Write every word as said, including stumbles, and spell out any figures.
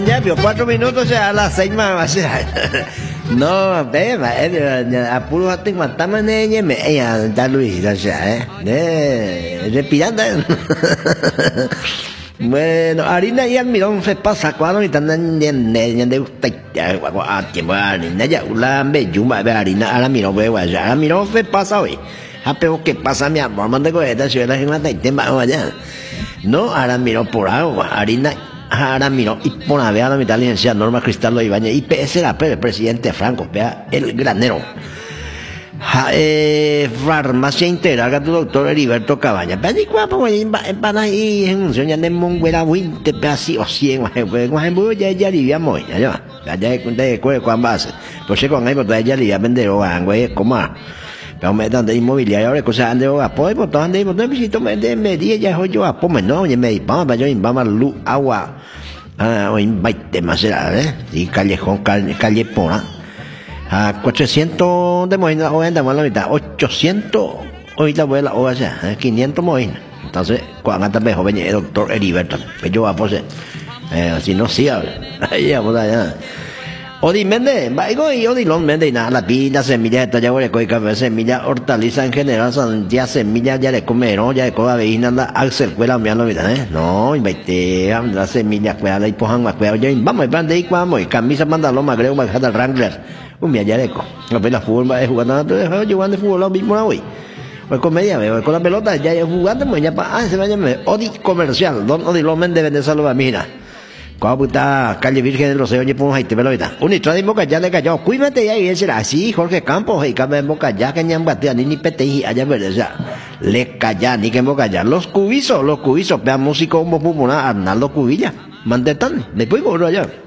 ya, pero cuatro minutos ya a las seis más. No, ve, va, eh, apuro hasta en Guantama, ne, me, ella, da Luis, o sea, eh, eh, respirando. Bueno, harina y almidón se pasa cuando ni tan de de usted a tiempo harina ya la me yuma de harina almidón ve ya almidón se pasa hoy. Ah, pero qué pasa mi amor, mande con esta ciudad la gente tema allá. No, almidón por agua, harina almidón y por a ver a la mitad licencia Norma Cristal lo Ibañez y P S la el presidente Franco, vea el granero. Ja, eh, farmacia integral que tu doctor Heriberto Cabaña. Pero ni cuándo para ahí en señal de Monguera Winte, así o cien, pues cuando ya ya lidia muy, ya ya. Ya ya de cuál cuál base. Pues se con ahí pues ya lidia vender o güey, como pero me dan de inmobiliaria ahora cosas ande o apoyo, pues ande, pues visito me de media ya yo apoyo, no, ya me vamos, yo vamos luz, agua. Ah, o invite más era, ¿eh? Y callejón calle Pona. A cuatrocientos de Moina, hoy andamos a la mitad, ochocientos, hoy la voy a la hora, ya, quinientos Moina. Entonces, cuando anda mejor venía el doctor Heriberto, pues yo voy a poseer, eh, si no, sí, ahí vamos allá. Odi Mende, vaigo y Odi Lon Mende, y nada, la pila, semilla de talla, de café, semilla, hortaliza en general, son ya semillas, ya de comerón, ya de coba, veína, anda, Axel, cuela, me la mitad, eh, no, invite, la semilla, cuela, y pojan, cuela, yo, vamos, y plan de ahí, vamos, y camisa, pantalón, magreo, bajada, Wrangler. Un viallareco. La pena fútbol va a jugar nada, yo jugando de fútbol lo mismo hoy. Pues comedia, con la pelota ya jugando, pues ya para, ah, se vaya, Odi comercial, don Odi Lomen de Venezuela, mira. Como puta, calle Virgen del Rocío, y pongo ahí, te pelota. Un hito de Boca ya le cayó, cuídate ya, y ese era así, Jorge Campos, y cabe en Boca ya, que ni han bateado, ni ni pete, y allá verdes, ya. Le calla, ni que en Boca ya. Los cubizos, los cubizos, vean músico, como popular, Arnaldo Cubilla, mandetan, después por allá.